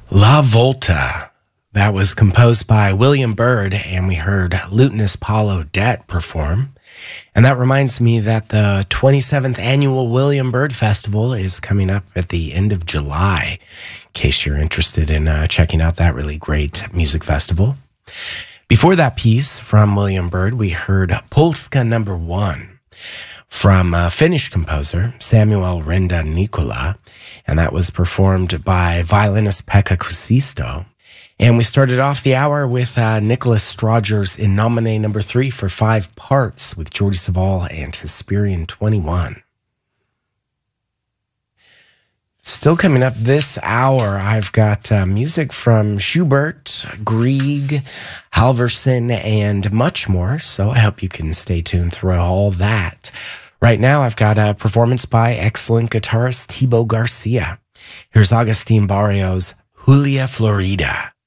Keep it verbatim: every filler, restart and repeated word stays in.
La Volta. That was composed by William Byrd, and we heard lutenist Paul Odette perform. And that reminds me that the twenty-seventh annual William Byrd Festival is coming up at the end of July, in case you're interested in uh, checking out that really great music festival. Before that piece from William Byrd, we heard Polska Number One from uh, Finnish composer Samuel Renda Nikola, and that was performed by violinist Pekka Kuusisto. And we started off the hour with uh, Nicholas Strodger's In Nomine number three for five parts with Jordi Savall and Hesperian twenty-one. Still coming up this hour, I've got uh, music from Schubert, Grieg, Halverson, and much more. So I hope you can stay tuned through all that. Right now, I've got a performance by excellent guitarist Thibaut Garcia. Here's Agustin Barrios' Julia Florida.